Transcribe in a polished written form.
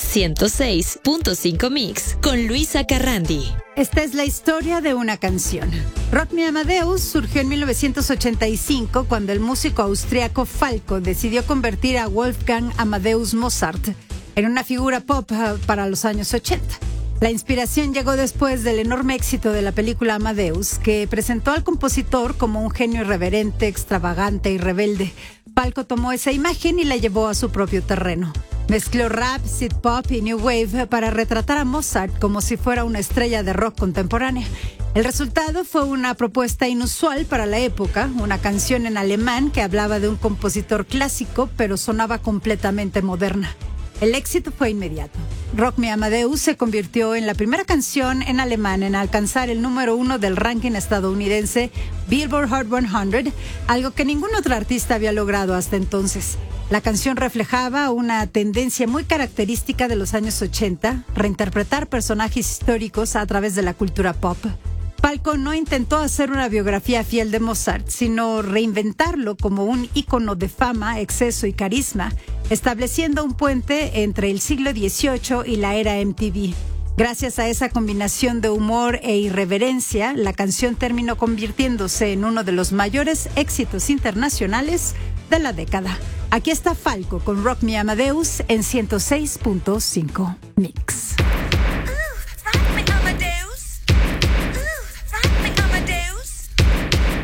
106.5 Mix con Luisa Carrandi. Esta es la historia de una canción. Rock Me Amadeus surgió en 1985 cuando el músico austriaco Falco decidió convertir a Wolfgang Amadeus Mozart en una figura pop para los años 80. La inspiración llegó después del enorme éxito de la película Amadeus, que presentó al compositor como un genio irreverente, extravagante y rebelde. Falco tomó esa imagen y la llevó a su propio terreno. Mezcló rap, synth pop y new wave para retratar a Mozart como si fuera una estrella de rock contemporánea. El resultado fue una propuesta inusual para la época, una canción en alemán que hablaba de un compositor clásico, pero sonaba completamente moderna. El éxito fue inmediato. Rock Me Amadeus se convirtió en la primera canción en alemán en alcanzar el número 1 del ranking estadounidense Billboard Hot 100, algo que ningún otro artista había logrado hasta entonces. La canción reflejaba una tendencia muy característica de los años 80, reinterpretar personajes históricos a través de la cultura pop. Falco no intentó hacer una biografía fiel de Mozart, sino reinventarlo como un ícono de fama, exceso y carisma, estableciendo un puente entre el siglo XVIII y la era MTV. Gracias a esa combinación de humor e irreverencia, la canción terminó convirtiéndose en uno de los mayores éxitos internacionales de la década. Aquí está Falco con Rock Me Amadeus en 106.5 Mix.